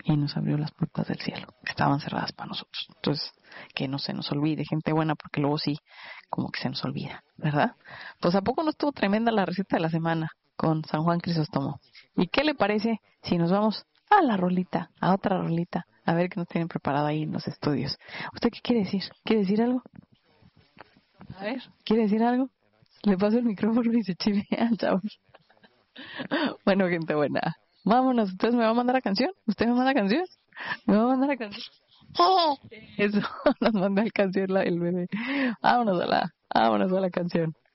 y nos abrió las puertas del cielo, que estaban cerradas para nosotros. Entonces, que no se nos olvide, gente buena, porque luego sí, como que se nos olvida, ¿verdad? Pues ¿a poco no estuvo tremenda la receta de la semana con San Juan Crisóstomo? ¿Y qué le parece si nos vamos a la rolita, a otra rolita, a ver qué nos tienen preparado ahí en los estudios? ¿Usted qué quiere decir? ¿Quiere decir algo? A ver, ¿quiere decir algo? Le paso el micrófono y se chivea, chavos. Bueno, gente buena, vámonos. Entonces, ¿me va a mandar la canción? ¿Usted me manda la canción? ¿Me va a mandar la canción? Eso, nos manda la canción el bebé. Vámonos a la canción.